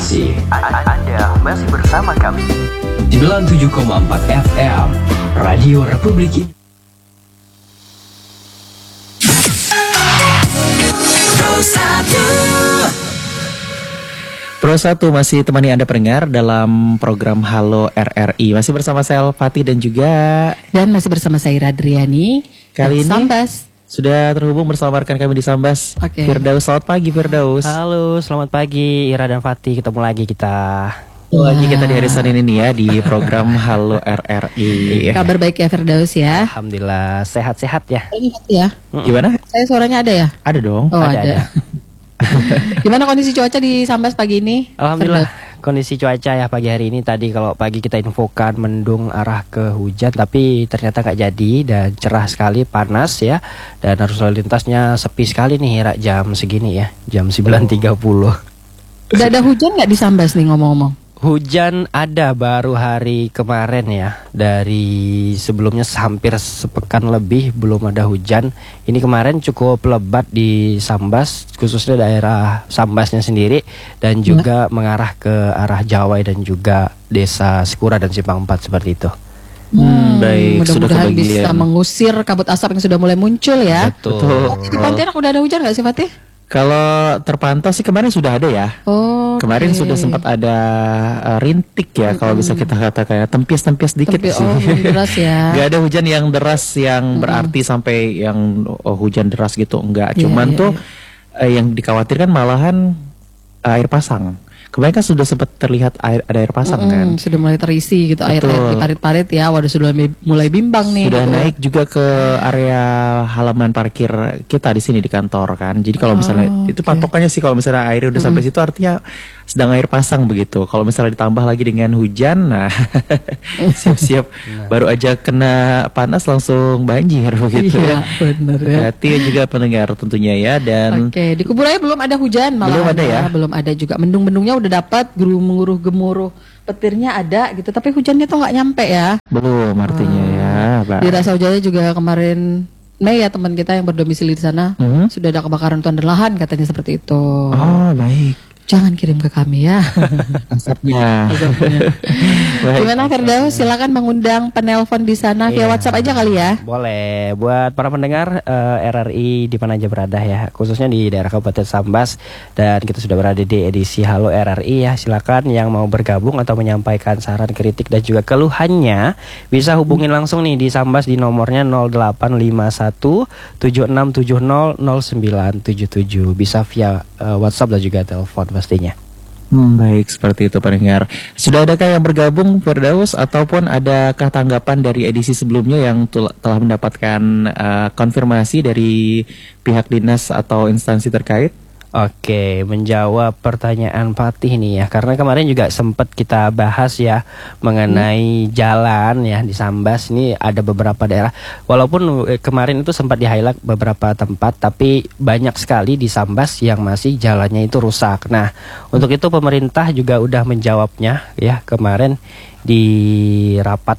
informasi. Anda masih bersama kami 97,4 FM Radio Republik Pro 1 masih temani Anda pendengar dalam program Halo RRI. Masih bersama saya Fatih dan masih bersama saya Radriani. Kali ini Sambas sudah terhubung bersama rekan kami di Sambas. Oke. Firdaus, selamat pagi Firdaus. Halo, selamat pagi Ira dan Fatih. Ketemu lagi kita. Lagi kita di hari Senin ini ya di program Halo RRI. Kabar baik ya Firdaus ya. Alhamdulillah sehat-sehat ya. Ya. Gimana? Saya suaranya ada ya? Ada dong. Oh ada. Gimana kondisi cuaca di Sambas pagi ini? Alhamdulillah kondisi cuaca ya pagi hari ini. Tadi kalau pagi kita infokan mendung arah ke hujan, tapi ternyata nggak jadi dan cerah sekali, panas ya. Dan arus lalu lintasnya sepi sekali nih Ira, jam segini ya, jam 9.30. Udah ada hujan nggak di Sambas nih ngomong-ngomong? Hujan ada baru hari kemarin ya. Dari sebelumnya hampir sepekan lebih belum ada hujan. Ini kemarin cukup lebat di Sambas, khususnya daerah Sambasnya sendiri, dan juga mengarah ke arah Jawai dan juga desa Sekura dan Simpang 4 seperti itu. Baik, sudah Mudah-mudahan kebagian. bisa mengusir kabut asap yang sudah mulai muncul ya. Betul. Di Pontianak udah ada hujan nggak sih Fatih? Kalau terpantau sih kemarin sudah ada ya. Oh. Kemarin sudah sempat ada rintik ya, kalau bisa kita katakan tempias-tempias dikit sih. Deras ya. Gak ada hujan yang deras yang berarti sampai yang hujan deras gitu, enggak. Iya, Cuman iya, tuh yang dikhawatirkan malahan air pasang. Kemarin kan sudah sempat terlihat ada air pasang kan. Sudah mulai terisi gitu air Betul. di parit-parit ya. Waduh sudah mulai bimbang nih. Sudah naik juga ke area halaman parkir kita di sini di kantor kan. Jadi kalau misalnya itu patokannya sih, kalau misalnya airnya udah sampai situ artinya sedang air pasang begitu. Kalau misalnya ditambah lagi dengan hujan, nah siap-siap baru aja kena panas langsung banjir begitu Iya, ya. benar ya. Hati juga pendengar tentunya ya. Dan Oke, di Kuburaya belum ada hujan malah. Belum ada ya? Belum ada juga. Mendung-mendungnya udah dapat, gemuruh gemuruh petirnya ada gitu, tapi hujannya tuh nggak nyampe ya. belum artinya ya, Pak. Di Rasa Ujaya juga kemarin Mei ya, teman kita yang berdomisili di sana sudah ada kebakaran hutan dan lahan katanya seperti itu. Oh, baik. Jangan kirim ke kami ya. Asapnya. Baik. Gimana Firdaus? Silakan mengundang penelpon di sana via WhatsApp aja kali ya. Boleh, buat para pendengar RRI di mana aja berada ya, khususnya di daerah Kabupaten Sambas, dan kita sudah berada di edisi Halo RRI ya. Silakan yang mau bergabung atau menyampaikan saran, kritik dan juga keluhannya bisa hubungin langsung nih di Sambas di nomornya 0851 7670 0977. Bisa via WhatsApp dan juga telepon pastinya. Baik, seperti itu pendengar. Sudah adakah yang bergabung Firdaus, ataupun adakah tanggapan dari edisi sebelumnya yang telah mendapatkan konfirmasi dari pihak dinas atau instansi terkait? Oke, menjawab pertanyaan Fatih nih ya, karena kemarin juga sempat kita bahas ya mengenai jalan ya di Sambas. Ini ada beberapa daerah, walaupun kemarin itu sempat di-highlight beberapa tempat, tapi banyak sekali di Sambas yang masih jalannya itu rusak. Nah, untuk itu pemerintah juga udah menjawabnya ya kemarin di rapat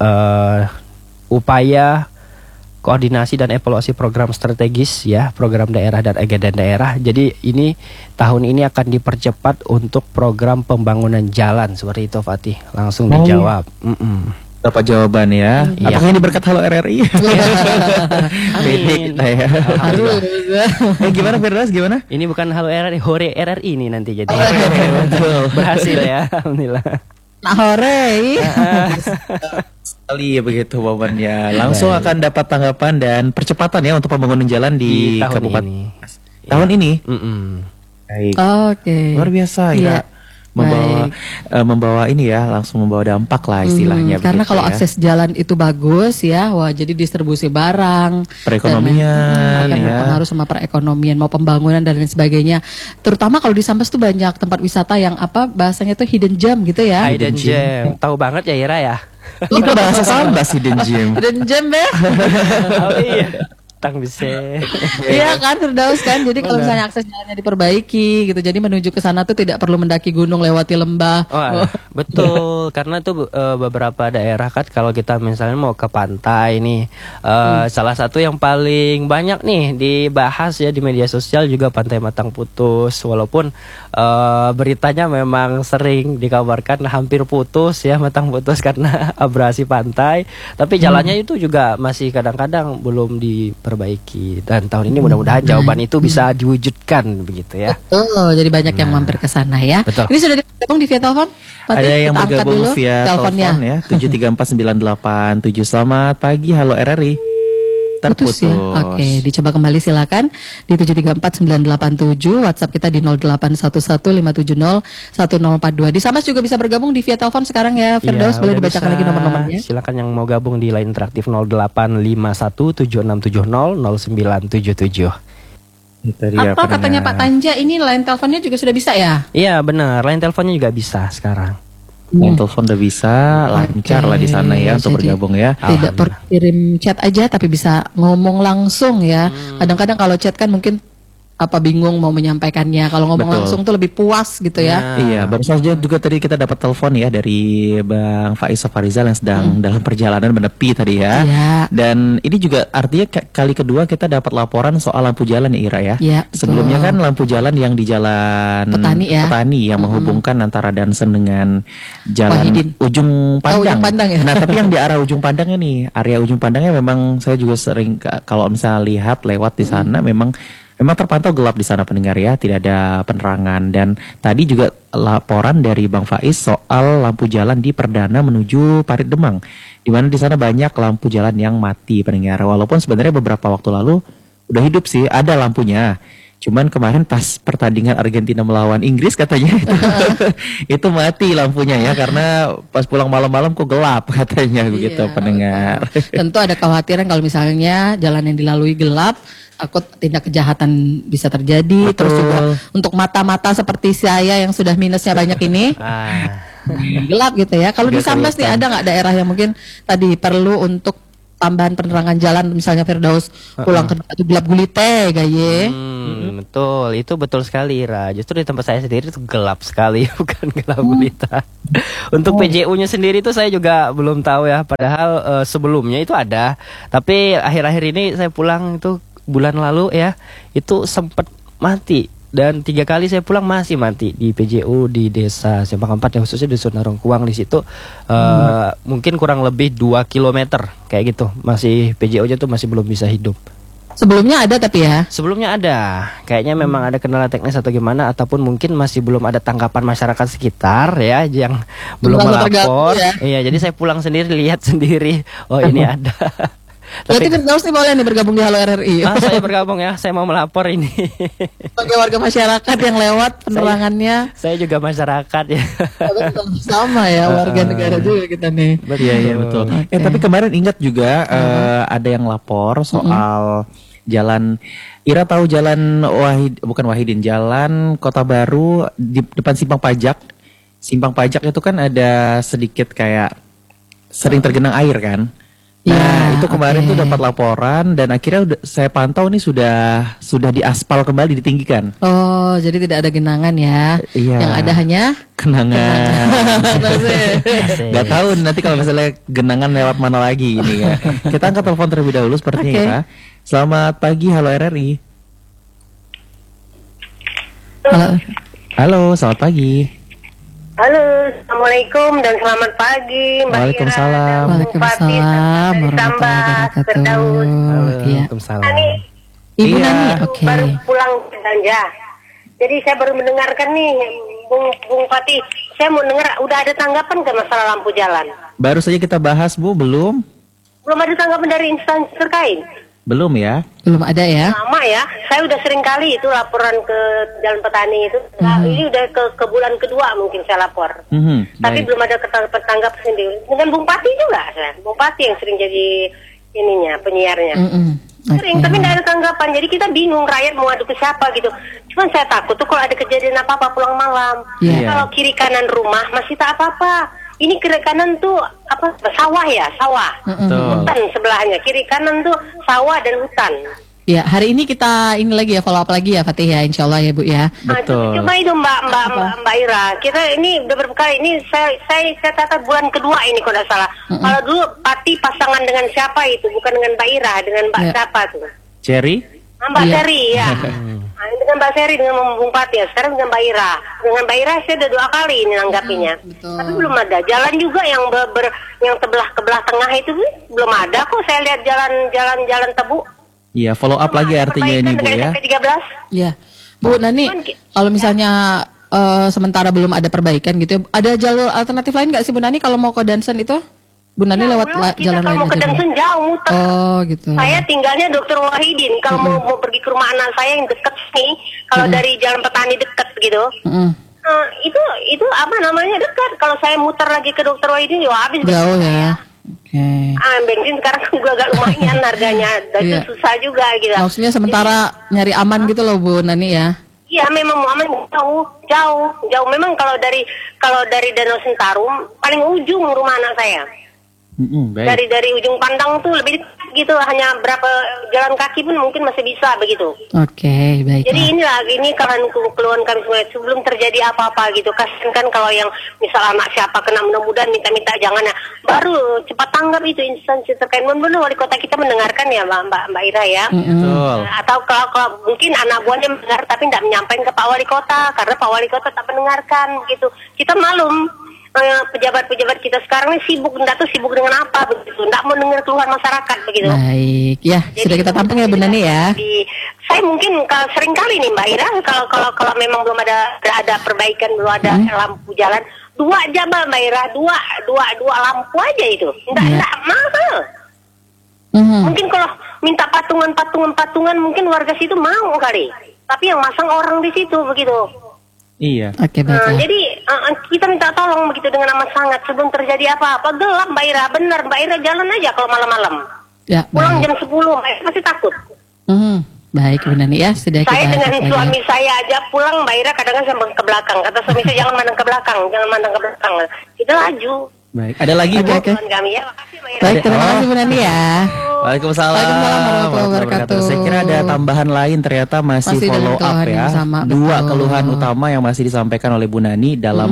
upaya koordinasi dan evaluasi program strategis ya, program daerah dan agenda daerah. Jadi ini tahun ini akan dipercepat untuk program pembangunan jalan, seperti itu Fatih. Langsung dijawab. Dapat jawaban ya. Iya. Apakah ini berkat Halo RRI? Pede kita ya. Gimana Firdaus, gimana? Ini bukan Halo RRI, Hore RRI ini nanti jadi. Betul. Berhasil ya, alhamdulillah. Nah, hore. Sekali ya begitu jawabannya. Langsung akan dapat tanggapan dan percepatan ya untuk pembangunan jalan di tahun Kabupaten ini. Tahun ini. Baik. Oke. Luar biasa Iya. ya. Membawa ini ya, langsung membawa dampak lah istilahnya. Karena begitu kalau ya. akses jalan itu bagus ya, wah jadi distribusi barang, Perekonomian, akan ya. berpengaruh sama perekonomian, mau pembangunan dan lain sebagainya. Terutama kalau di Sambas tuh banyak tempat wisata yang apa bahasanya tuh hidden gem gitu ya. Hidden gem. Tahu banget ya Ira ya. Itu bahasa Sambas hidden gem. Hidden gem ya. Oh iya. utang bisa. Iya kan Firdaus kan. Jadi kalau misalnya akses jalannya diperbaiki gitu. Jadi menuju ke sana tuh tidak perlu mendaki gunung lewati lembah. Betul, karena tuh beberapa daerah kan kalau kita misalnya mau ke pantai nih, salah satu yang paling banyak nih dibahas ya di media sosial juga Pantai Matang putus. Walaupun beritanya memang sering dikabarkan hampir putus ya, Matang putus karena abrasi pantai. Tapi jalannya itu juga masih kadang-kadang belum diperbaiki. Dan tahun ini mudah-mudahan jawaban itu bisa diwujudkan begitu ya. Betul, jadi banyak yang mampir ke sana ya. Betul. Ini sudah digabung di via telepon? Fatih, Ada yang kita angkat bergabung dulu via teleponnya. telepon ya 7349887. Selamat pagi, halo RRI. Putus ya. Oke, dicoba kembali silakan di 7349887, WhatsApp kita di 081157010042. Di Sambas juga bisa bergabung di via telepon sekarang ya. Firdaus, boleh udah dibacakan bisa. lagi nomor-nomornya? Silakan yang mau gabung di line interaktif 085176700977. Itu dia Apa katanya Pak Tanja, ini line teleponnya juga sudah bisa ya? Iya benar, line teleponnya juga bisa sekarang. Line telepon udah bisa, lancar lah di sana ya untuk Jadi, bergabung ya. Tidak perlu kirim chat aja tapi bisa ngomong langsung ya. Kadang-kadang kalau chat kan mungkin bingung mau menyampaikannya. Kalau ngomong Betul. langsung tuh lebih puas gitu ya. Iya, baru saja juga tadi kita dapat telepon ya dari Bang Faiz Farizal yang sedang dalam perjalanan menepi tadi ya. Iya. Dan ini juga artinya kali kedua kita dapat laporan soal lampu jalan ya Ira ya. Iya, betul. Sebelumnya kan lampu jalan yang di jalan Petani ya. yang menghubungkan antara Dansen dengan jalan Wahidin. Ujung Pandang. Ujung Pandang ya. Nah, tapi yang di arah Ujung Pandangnya nih, area Ujung Pandangnya memang saya juga sering kalau misalnya lihat lewat di sana memang terpantau gelap di sana pendengar ya, tidak ada penerangan. Dan tadi juga laporan dari Bang Faiz soal lampu jalan di Perdana menuju Parit Demang, di mana di sana banyak lampu jalan yang mati pendengar. Walaupun sebenarnya beberapa waktu lalu udah hidup sih, ada lampunya. Cuman kemarin pas pertandingan Argentina melawan Inggris katanya itu mati lampunya ya, karena pas pulang malam-malam kok gelap katanya begitu pendengar. Tentu ada kekhawatiran kalau misalnya jalan yang dilalui gelap, takut tindak kejahatan bisa terjadi. Betul. Terus juga untuk mata-mata seperti saya yang sudah minusnya banyak ini gelap gitu ya. Kalau di Nggak Sambas nih kelihatan. ada nggak daerah yang mungkin tadi perlu untuk tambahan penerangan jalan, misalnya Firdaus pulang ke itu gelap gulite gaye. Betul, itu betul sekali Ira. Justru di tempat saya sendiri itu gelap sekali, bukan gelap gulita. Untuk PJU-nya sendiri itu saya juga belum tahu ya. Padahal sebelumnya itu ada. Tapi akhir-akhir ini saya pulang itu bulan lalu ya, itu sempat mati. Dan 3 kali saya pulang masih mati di PJU di desa Simpang 4 ya, khususnya di Dusun Narongkuang di situ. Mungkin kurang lebih 2 kilometer kayak gitu. Masih PJU-nya tuh masih belum bisa hidup. Sebelumnya ada tapi ya. Sebelumnya ada, kayaknya memang ada kendala teknis atau gimana, ataupun mungkin masih belum ada tanggapan masyarakat sekitar ya yang belum Belum melapor. terganggu ya. Iya, jadi saya pulang sendiri, lihat sendiri, oh ini ada. Berarti Firdaus nih boleh nih bergabung di Halo RRI. Saya bergabung ya, saya mau melapor ini. Sebagai warga masyarakat yang lewat penerangannya. Saya juga masyarakat ya. Sama ya, warga negara juga kita nih. Iya iya betul. Tapi kemarin ingat juga ada yang lapor soal jalan, Ira tahu jalan bukan Wahidin, jalan Kota Baru di depan Simpang Pajak. Simpang Pajak itu kan ada sedikit kayak sering tergenang air kan. Nah, itu kemarin tuh dapat laporan dan akhirnya saya pantau nih sudah diaspal kembali, ditinggikan. Oh, jadi tidak ada genangan ya. Iya. Yang ada hanya Kenangan. Asik. Gak tahu nanti kalau misalnya genangan lewat mana lagi ini ya. Kita angkat telepon terlebih dahulu sepertinya ya. Selamat pagi, halo RRI. Halo, selamat pagi. Halo, Assalamualaikum dan selamat pagi Mbak Waalaikumsalam. Ira dan Bung Fatih, Waalaikumsalam dari warahmatullahi Sambas, wabarakatuh. Firdaus. Iya. Waalaikumsalam. Nani, Ibu Iya. Nani, oke. baru pulang ke Ganja. Jadi saya baru mendengarkan nih Bung Fatih, saya mau dengar udah ada tanggapan ke masalah lampu jalan? Baru saja kita bahas Bu, belum? Belum ada tanggapan dari instansi terkait? Belum ya? Belum ada ya. Lama ya, saya udah sering kali itu laporan ke Jalan Petani itu. Nah, ini udah ke bulan kedua mungkin saya lapor. Tapi Baik. belum ada ketangkap sendiri. Dengan Bung Pati juga, Bung Pati yang sering jadi penyiarnya. Sering, tapi tidak ada tanggapan. Jadi kita bingung rakyat mau adu ke siapa gitu. Cuman saya takut tuh kalau ada kejadian apa-apa pulang malam. Iya. Kalau kiri kanan rumah masih tak apa-apa. Ini kiri kanan tuh sawah ya, sawah. Betul. Hutan sebelahnya. Kiri kanan tuh sawah dan hutan. Ya, hari ini kita ini lagi ya, follow up lagi ya Fatih ya, insya Allah ya Bu ya. Betul. Cuma itu Mbak Ira, kita ini udah beberapa kali ini saya catat bulan kedua ini kalau tidak salah. Kalau dulu Pati pasangan dengan siapa itu, bukan dengan Mbak Ira, dengan Mbak siapa tuh? Cherry? Mbak Seri ya. Nah, dengan Mbak Seri dengan Bung Pati ya. Sekarang dengan Mbak Ira. Dengan Mbak Ira saya udah 2 kali ini nanggapinya. Tapi belum ada. Jalan juga yang yang ke belah tengah itu belum ada kok. Saya lihat jalan tebu. Iya, follow up lagi artinya ini Bu ya. Iya. Bu Nani, kalau misalnya sementara belum ada perbaikan gitu, ada jalur alternatif lain nggak sih Bu Nani kalau mau ke Dansen itu? Bu Nani lewat jalan lain mau ke Dansen jauh muter. Oh gitu. Saya tinggalnya Dr. Wahidin. Kalau mau pergi ke rumah anak saya yang deket nih, kalau dari Jalan Petani deket gitu. Itu apa namanya dekat. Kalau saya muter lagi ke Dr. Wahidin, ya habis. Jauh ya. Oke. Bensin sekarang juga agak lumayan harganya, dan itu susah juga gitu. Maksudnya sementara nyari aman gitu loh Bu Nani ya? Iya memang aman jauh. Memang kalau dari Danau Sentarum paling ujung rumah anak saya. Baik. Dari ujung pandang tuh lebih dekat gitu, hanya berapa jalan kaki pun mungkin masih bisa begitu. Oke, baik. Jadi ini keluhan kami semua sebelum terjadi apa-apa gitu. Kasian kan kalau yang misal anak siapa kena, mudah-mudahan minta jangan ya. Baru cepat tanggap itu instansi terkait. Mudah-mudahan wali kota kita mendengarkan ya Mbak Ira ya. Betul. Atau kalau mungkin anak buahnya mendengar tapi tidak menyampaikan ke Pak Wali Kota karena Pak Wali Kota tak mendengarkan begitu. Kita malum. Pejabat-pejabat kita sekarang ini sibuk dengan apa begitu, tidak mau dengar keluhan masyarakat begitu. Baik, ya. Jadi, sudah kita tampung ya Bu Nani ya. Saya mungkin sering kali nih Mbak Ira, kalau memang belum ada perbaikan, belum ada lampu jalan, 2 jam Mbak Ira, dua lampu aja itu, tidak mahal. Mungkin kalau minta patungan mungkin warga situ mau kali, tapi yang masang orang di situ begitu. Iya. Oke, baik. Jadi kita minta tolong begitu dengan amat sangat sebelum terjadi apa-apa. Gelap Mbak Ira, benar Mbak Ira, jalan aja kalau malam-malam. Ya, pulang jam 10, Mbak Ira masih takut. Baik Bu Nani ya, sudah kita. Saya dengan suami saya aja pulang Mbak Ira kadang-kadang sampai ke belakang. Kata suami saya jangan mandang ke belakang. Kita laju. Baik, ada lagi Bu? Kami ya, makasih Mbak Ira. Baik, terima kasih Bu Nani ya. Waalaikumsalam warahmatullahi wabarakatuh. Saya kira ada tambahan lain, ternyata masih follow up ya. Sama, 2 keluhan utama yang masih disampaikan oleh Bu Nani dalam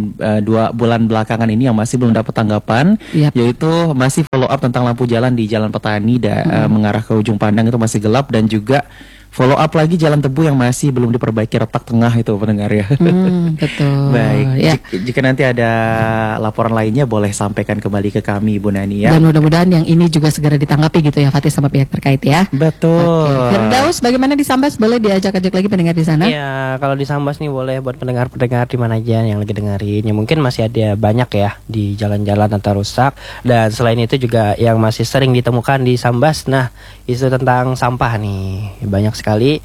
2 bulan belakangan ini yang masih belum dapat tanggapan, yaitu masih follow up tentang lampu jalan di Jalan Petani mengarah ke ujung pandang itu masih gelap, dan juga follow up lagi Jalan Tebu yang masih belum diperbaiki retak tengah itu pendengar ya. Betul. Baik, ya. jika nanti ada laporan lainnya boleh sampaikan kembali ke kami Bu Nani ya. Dan mudah-mudahan yang ini juga segera ditanggapi gitu ya Fatih sama pihak terkait ya. Betul. Firdaus, bagaimana di Sambas, boleh diajak-ajak lagi pendengar di sana? Iya, kalau di Sambas nih boleh buat pendengar-pendengar di mana aja yang lagi dengerin. Ya mungkin masih ada banyak ya di jalan-jalan atau rusak, dan selain itu juga yang masih sering ditemukan di Sambas. Nah, isu tentang sampah nih banyak sekali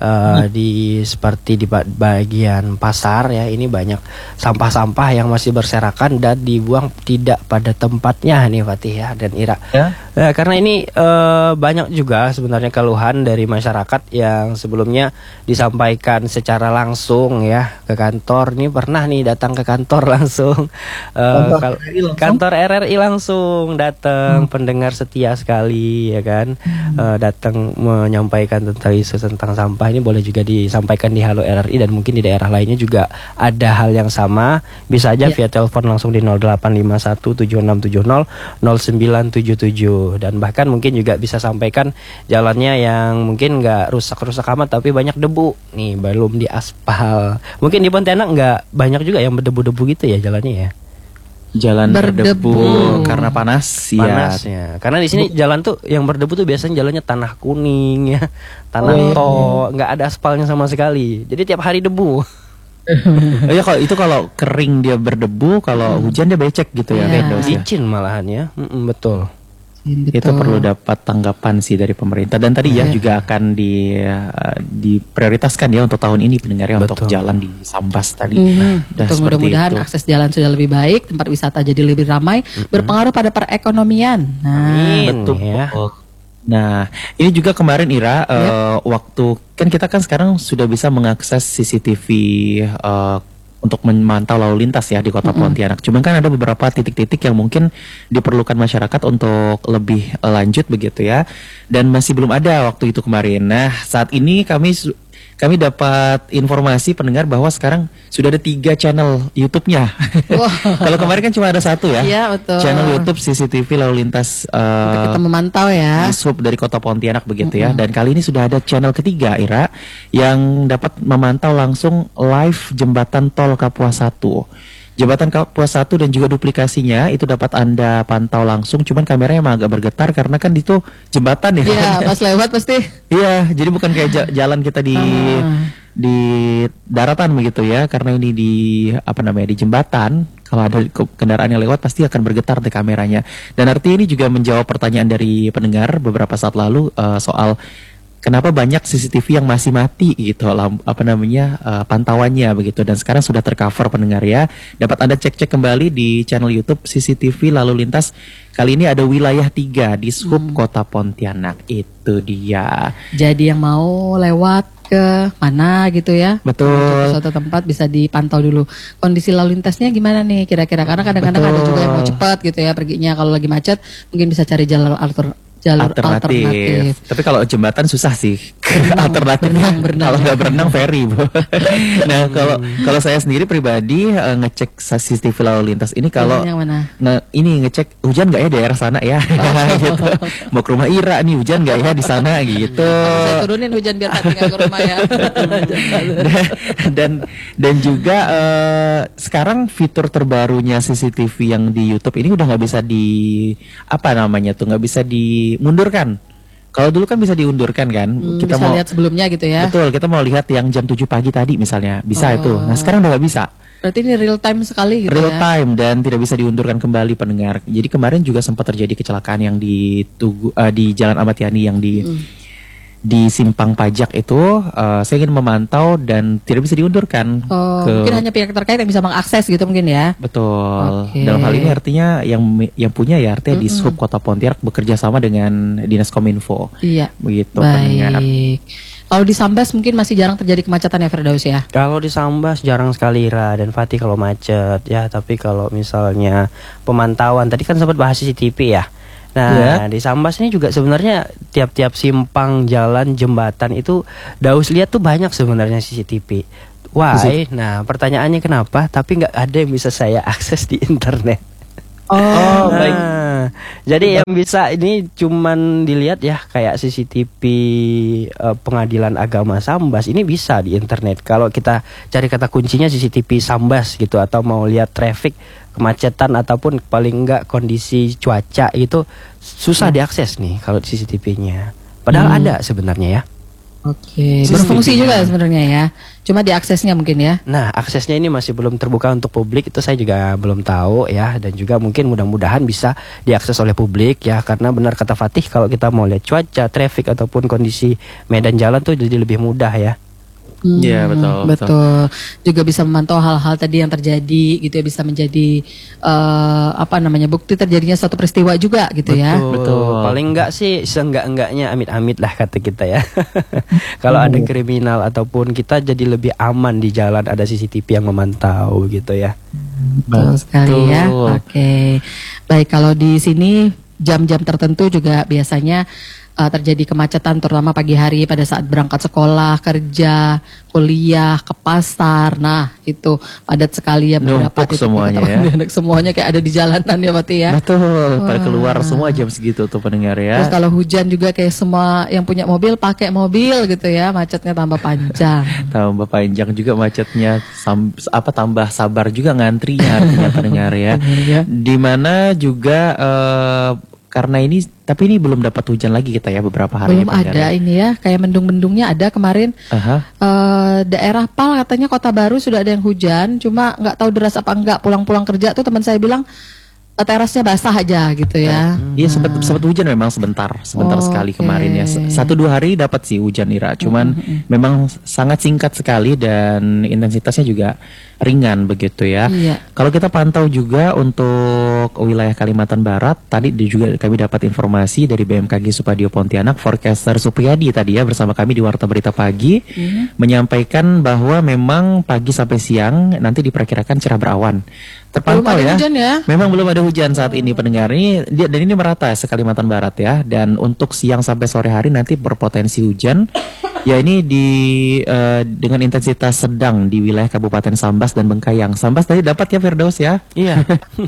seperti di bagian pasar ya, ini banyak sampah-sampah yang masih berserakan dan dibuang tidak pada tempatnya nih Fatih ya dan Ira. Karena ini banyak juga sebenarnya keluhan dari masyarakat yang sebelumnya disampaikan secara langsung ya ke kantor. Ini pernah nih datang ke kantor langsung, kantor RRI langsung datang, pendengar setia sekali ya kan, datang menyampaikan tentang isu tentang sampah. Ini boleh juga disampaikan di Halo RRI, dan mungkin di daerah lainnya juga ada hal yang sama. Bisa aja via telepon langsung di 085176700977, dan bahkan mungkin juga bisa sampaikan jalannya yang mungkin nggak rusak-rusak amat tapi banyak debu nih, belum diaspal. Mungkin di Pontianak nggak banyak juga yang berdebu-debu gitu ya jalannya ya. Jalan berdebu karena panas ya. Karena di sini jalan tuh yang berdebu tuh biasanya jalannya tanah kuning ya, tanah nggak ada aspalnya sama sekali. Jadi tiap hari debu. Ya kalau kering dia berdebu, kalau hujan dia becek gitu ya. Licin malahan ya. Betul. Itu perlu dapat tanggapan sih dari pemerintah, dan tadi ya juga akan diprioritaskan ya untuk tahun ini pendengar ya, untuk jalan di Sambas tadi. Mudah-mudahan akses jalan sudah lebih baik, tempat wisata jadi lebih ramai, berpengaruh pada perekonomian. Betul ya. Nah, ini juga kemarin Ira, waktu kan kita kan sekarang sudah bisa mengakses CCTV untuk memantau lalu lintas ya di Kota Pontianak. Cuman kan ada beberapa titik-titik yang mungkin diperlukan masyarakat untuk lebih lanjut begitu ya. Dan masih belum ada waktu itu kemarin. Nah, saat ini kami dapat informasi pendengar bahwa sekarang sudah ada 3 channel YouTube-nya. Kalau kemarin kan cuma ada 1 ya. Iya, betul. Channel YouTube CCTV lalu lintas Untuk kita memantau ya. Sub dari Kota Pontianak begitu ya. Dan kali ini sudah ada channel ketiga Ira yang dapat memantau langsung live jembatan tol Kapuas 1. Jembatan Kapuas 1 dan juga duplikasinya itu dapat Anda pantau langsung, cuman kameranya emang agak bergetar karena kan itu jembatan ya. Iya, pas lewat pasti. Iya, jadi bukan kayak jalan kita di daratan begitu ya, karena ini di di jembatan. Kalau ada kendaraan yang lewat pasti akan bergetar di kameranya. Dan artinya ini juga menjawab pertanyaan dari pendengar beberapa saat lalu soal kenapa banyak CCTV yang masih mati gitu pantauannya begitu, dan sekarang sudah tercover pendengar ya. Dapat Anda cek kembali di channel YouTube CCTV lalu lintas. Kali ini ada wilayah 3 di Sub Kota Pontianak. Itu dia. Jadi yang mau lewat ke mana gitu ya, Betul. ke suatu tempat bisa dipantau dulu kondisi lalu lintasnya gimana nih kira-kira, karena kadang-kadang ada juga yang mau cepat gitu ya perginya, kalau lagi macet mungkin bisa cari jalur alternatif. Tapi kalau jembatan susah sih. Alternatifnya berenang. Kalau nggak berenang ferry, Bu. Nah, kalau saya sendiri pribadi ngecek CCTV lalu lintas ini kalau yang mana? Ini ngecek hujan nggak ya daerah sana ya. Gitu. Mau ke rumah Ira nih, hujan nggak ya di sana gitu. Saya turunin hujan biar hati nggak ke rumah ya. dan juga sekarang fitur terbarunya CCTV yang di YouTube ini udah nggak bisa nggak bisa dimundurkan. Kalau dulu kan bisa diundurkan kan. Kita bisa mau lihat sebelumnya gitu ya. Betul, kita mau lihat yang jam 7 pagi tadi misalnya, bisa itu. Nah, sekarang udah nggak bisa. Berarti ini real time sekali gitu Real ya. time dan tidak bisa diundurkan kembali pendengar. Jadi kemarin juga sempat terjadi kecelakaan yang di Jalan Ahmad Yani yang di Simpang Pajak itu. Saya ingin memantau dan tidak bisa diundurkan. Mungkin hanya pihak terkait yang bisa mengakses gitu mungkin ya. Betul. Oke. Dalam hal ini artinya yang punya ya artinya di Sub Kota Pontianak bekerja sama dengan Dinas Kominfo. Iya. Begitu pendengar. Baik. Kalau di Sambas mungkin masih jarang terjadi kemacetan ya Firdaus ya. Kalau di Sambas jarang sekali Ira dan Fatih kalau macet ya. Tapi kalau misalnya pemantauan tadi kan sempat bahas CCTV ya. Nah, di Sambas ini juga sebenarnya tiap-tiap simpang, jalan, jembatan itu Daus lihat tuh banyak sebenarnya CCTV. Why? Nah, pertanyaannya kenapa? Tapi nggak ada yang bisa saya akses di internet. Baik. Jadi yang bisa ini cuman dilihat ya kayak CCTV Pengadilan Agama Sambas ini bisa di internet. Kalau kita cari kata kuncinya CCTV Sambas gitu, atau mau lihat traffic, kemacetan ataupun paling enggak kondisi cuaca itu susah diakses nih kalau CCTV-nya. Padahal ada sebenarnya ya. Oke, berfungsi juga sebenarnya ya. Cuma diaksesnya mungkin ya. Nah, aksesnya ini masih belum terbuka untuk publik, itu saya juga belum tahu ya. Dan juga mungkin mudah-mudahan bisa diakses oleh publik ya. Karena benar kata Fatih, kalau kita mau lihat cuaca, traffic ataupun kondisi medan jalan tuh jadi lebih mudah ya. Iya, betul. Juga bisa memantau hal-hal tadi yang terjadi gitu ya, bisa menjadi bukti terjadinya suatu peristiwa juga gitu ya. Betul. Paling enggak sih seenggak-enggaknya amit-amit lah kata kita ya. Kalau ada kriminal ataupun kita jadi lebih aman di jalan, ada CCTV yang memantau gitu ya. Betul sekali ya. Oke. Baik, kalau di sini jam-jam tertentu juga biasanya terjadi kemacetan terutama pagi hari pada saat berangkat sekolah, kerja, kuliah, ke pasar. Nah, itu padat sekali ya beberapa titik semuanya ya. Semuanya kayak ada di jalanan ya Pati ya. Betul, pada keluar semua jam segitu tuh pendengar ya. Terus kalau hujan juga kayak semua yang punya mobil pakai mobil gitu ya, macetnya tambah panjang. Tambah panjang juga macetnya, tambah sabar juga ngantrinya artinya pendengar ya. Dimana juga karena ini, tapi ini belum dapat hujan lagi kita ya beberapa hari. Belum ada ini ya, kayak mendung-mendungnya ada kemarin. Daerah Pal katanya Kota Baru sudah ada yang hujan, cuma nggak tahu deras apa enggak. Pulang-pulang kerja tuh teman saya bilang terasnya basah aja gitu ya. Iya sempat hujan memang sebentar sekali kemarin ya. 1-2 hari dapat sih hujan Ira. Cuman memang sangat singkat sekali dan intensitasnya juga ringan begitu ya. Iya. Kalau kita pantau juga untuk wilayah Kalimantan Barat, tadi juga kami dapat informasi dari BMKG Supadio Pontianak, forecaster Supriyadi tadi ya bersama kami di Warta Berita Pagi menyampaikan bahwa memang pagi sampai siang nanti diperkirakan cerah berawan. Terpantau Belum ada ya. hujan ya? Memang belum ada hujan saat ini pendengar ini dan ini merata se Kalimantan Barat ya. Dan untuk siang sampai sore hari nanti berpotensi hujan. Ya ini dengan intensitas sedang di wilayah Kabupaten Sambas dan Bengkayang. Sambas tadi dapat ya Firdaus ya? Iya.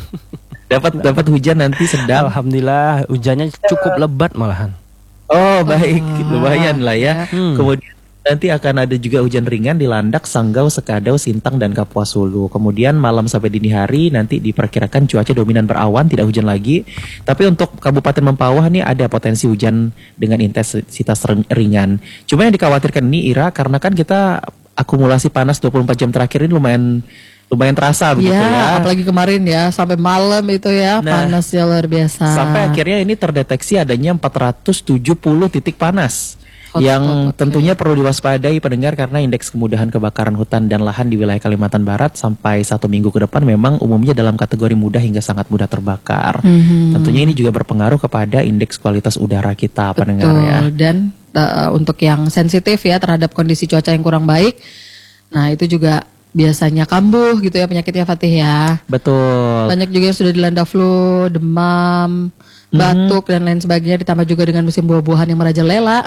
dapat hujan nanti sedang. Alhamdulillah hujannya cukup lebat malahan. Oh baik, lumayan lah ya. Kemudian nanti akan ada juga hujan ringan di Landak, Sanggau, Sekadau, Sintang, dan Kapuas Hulu. Kemudian malam sampai dini hari nanti diperkirakan cuaca dominan berawan, tidak hujan lagi. Tapi untuk Kabupaten Mempawah nih ada potensi hujan dengan intensitas ringan. Cuma yang dikhawatirkan ini Ira, karena kan kita akumulasi panas 24 jam terakhir ini lumayan terasa begitu ya. Apalagi kemarin ya sampai malam itu ya panasnya luar biasa. Sampai akhirnya ini terdeteksi adanya 470 titik panas. Yang tentunya perlu diwaspadai pendengar karena indeks kemudahan kebakaran hutan dan lahan di wilayah Kalimantan Barat sampai 1 minggu ke depan memang umumnya dalam kategori mudah hingga sangat mudah terbakar. Tentunya ini juga berpengaruh kepada indeks kualitas udara kita pendengar ya. Dan untuk yang sensitif ya terhadap kondisi cuaca yang kurang baik, nah itu juga biasanya kambuh gitu ya penyakitnya Fatih ya. Betul. Banyak juga yang sudah dilanda flu, demam, batuk dan lain sebagainya, ditambah juga dengan musim buah-buahan yang merajalela.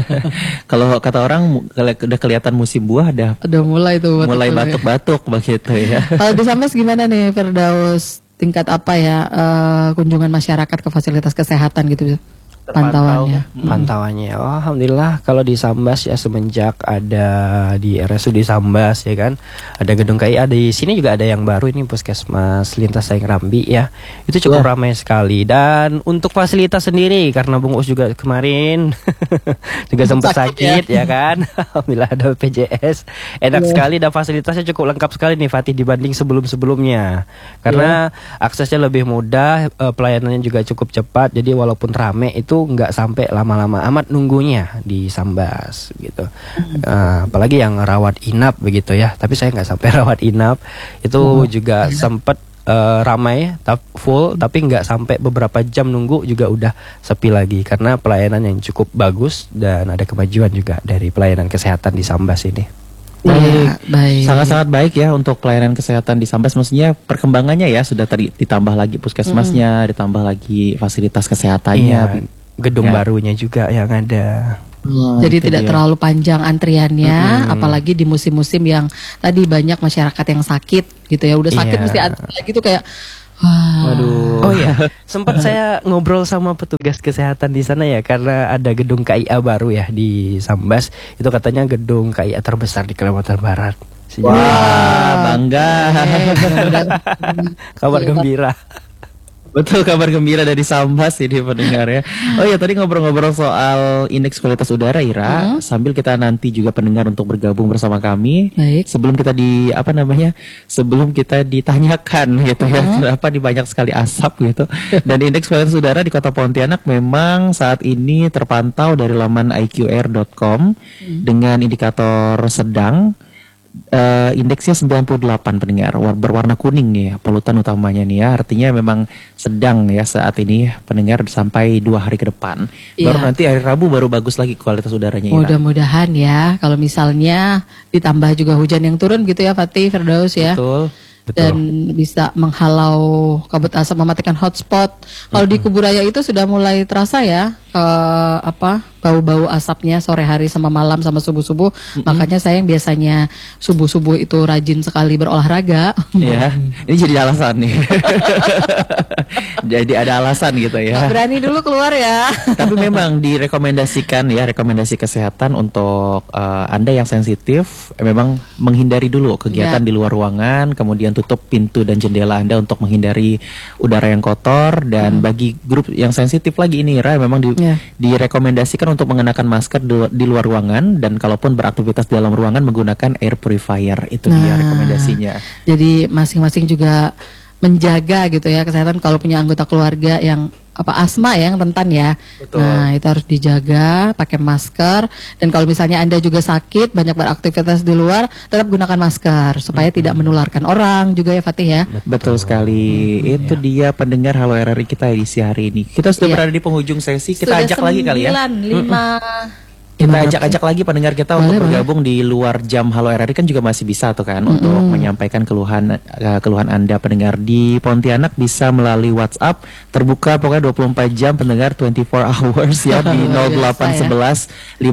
Kalau kata orang udah kelihatan musim buah udah mulai tuh mulai batuk-batuk begitu ya. Kalau di Sambas gimana nih Firdaus, tingkat apa ya kunjungan masyarakat ke fasilitas kesehatan gitu pantauannya? Oh, alhamdulillah kalau di Sambas ya semenjak ada di RSUD Sambas ya kan, ada gedung KIA, di sini juga ada yang baru ini Puskesmas Lintas Saing Rambi ya, itu cukup ramai sekali. Dan untuk fasilitas sendiri karena Bung Us juga kemarin juga sempat sakit ya kan, alhamdulillah ada BPJS, enak sekali dan fasilitasnya cukup lengkap sekali nih Fatih dibanding sebelum-sebelumnya karena aksesnya lebih mudah, pelayanannya juga cukup cepat, jadi walaupun rame itu nggak sampai lama-lama amat nunggunya di Sambas gitu. Apalagi yang rawat inap begitu ya. Tapi saya nggak sampai rawat inap. Itu juga sempat ramai, full, tapi nggak sampai beberapa jam nunggu juga udah sepi lagi karena pelayanan yang cukup bagus dan ada kemajuan juga dari pelayanan kesehatan di Sambas ini. Baik. Sangat-sangat baik ya untuk pelayanan kesehatan di Sambas. Maksudnya perkembangannya ya sudah tadi ditambah lagi puskesmasnya, ditambah lagi fasilitas kesehatannya, gedung barunya juga yang ada. Jadi tidak terlalu panjang antriannya, apalagi di musim-musim yang tadi banyak masyarakat yang sakit gitu ya. Udah sakit mesti antri lagi tuh kayak waduh. Oh iya, sempat saya ngobrol sama petugas kesehatan di sana ya karena ada gedung KIA baru ya di Sambas. Itu katanya gedung KIA terbesar di Kalimantan Barat. Wah, bangga. Kabar gembira. Betul, kabar gembira dari Sambas ini pendengar ya. Oh ya, tadi ngobrol-ngobrol soal indeks kualitas udara Ira, sambil kita nanti juga pendengar untuk bergabung bersama kami. Baik. Sebelum kita sebelum kita ditanyakan gitu ya, kenapa di banyak sekali asap gitu. Dan indeks kualitas udara di Kota Pontianak memang saat ini terpantau dari laman iqr.com dengan indikator sedang. Indeksnya 98 pendengar, berwarna kuning nih ya, polutan utamanya nih ya, artinya memang sedang ya saat ini pendengar sampai 2 hari ke depan. Baru nanti hari Rabu baru bagus lagi kualitas udaranya. Mudah-mudahan ya, kalau misalnya ditambah juga hujan yang turun gitu ya Fatih, Firdaus ya. Betul. Dan bisa menghalau kabut asap, mematikan hotspot. Kalau di Kuburaya itu sudah mulai terasa ya bau-bau asapnya sore hari sama malam sama subuh-subuh. Makanya saya yang biasanya subuh-subuh itu rajin sekali berolahraga. Ya, ini jadi alasan nih. Jadi ada alasan gitu ya. Berani dulu keluar ya. Tapi memang direkomendasikan ya, rekomendasi kesehatan untuk Anda yang sensitif memang menghindari dulu kegiatan di luar ruangan, kemudian tutup pintu dan jendela Anda untuk menghindari udara yang kotor. Dan bagi grup yang sensitif lagi ini Ra, memang direkomendasikan untuk mengenakan masker di luar ruangan, dan kalaupun beraktivitas di dalam ruangan menggunakan air purifier. Itu dia rekomendasinya. Jadi masing-masing juga menjaga gitu ya kesehatan kalau punya anggota keluarga yang asma ya, yang rentan ya. Betul. Nah, itu harus dijaga, pakai masker, dan kalau misalnya Anda juga sakit, banyak beraktivitas di luar, tetap gunakan masker supaya tidak menularkan orang juga ya Fatih ya. Betul sekali. Itu dia pendengar Halo RRI kita edisi hari ini. Kita sudah Iya. berada di penghujung sesi. Kita Sudah ajak lagi kali ya. 9:05. Kita ajak lagi pendengar kita Boleh, untuk bergabung di luar jam Halo RRI kan juga masih bisa tuh kan untuk menyampaikan keluhan Anda pendengar di Pontianak bisa melalui WhatsApp terbuka pokoknya 24 jam pendengar 24 hours ya di 0811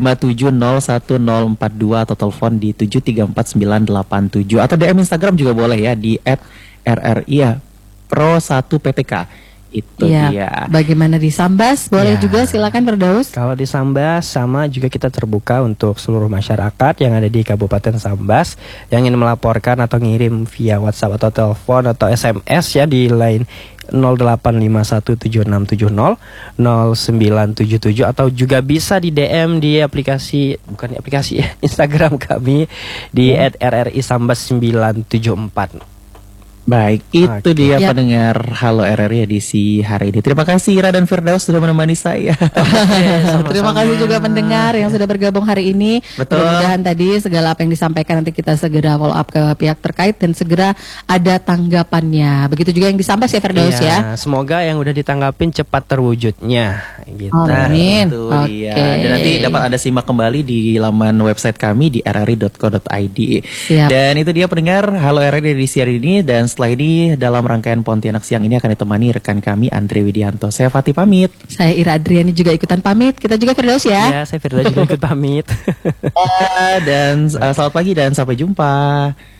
5701042 atau telepon di 7349987 atau DM Instagram juga boleh ya di @rri ya Pro1PTK. Itu Iya. dia. Bagaimana di Sambas? Boleh Ya. juga, silakan Firdaus. Kalau di Sambas sama juga kita terbuka untuk seluruh masyarakat yang ada di Kabupaten Sambas yang ingin melaporkan atau ngirim via WhatsApp atau telepon atau SMS ya di line 085176700977 atau juga bisa di DM di aplikasi Instagram kami di @rrisambas974. Baik, itu dia Yap. pendengar Halo RRI edisi hari ini. Terima kasih Ira dan Firdaus sudah menemani saya. Terima kasih juga pendengar yang sudah bergabung hari ini. Betul. Mudah-mudahan tadi segala apa yang disampaikan nanti kita segera follow up ke pihak terkait dan segera ada tanggapannya. Begitu juga yang di Sambas ya Firdaus ya. Semoga yang udah ditanggapin cepat terwujudnya gitu. Amin. Itu dia. Oke. Dan nanti dapat Anda simak kembali di laman website kami di rri.co.id. Siap. Dan itu dia pendengar Halo RRI edisi hari ini. Dan setelah ini dalam rangkaian Pontianak Siang ini akan ditemani rekan kami Andre Widianto. Saya Fatih pamit. Saya Ira Adriani juga ikutan pamit. Kita juga Firdaus ya. Ya, saya Firda juga ikut pamit. Dan selamat pagi dan sampai jumpa.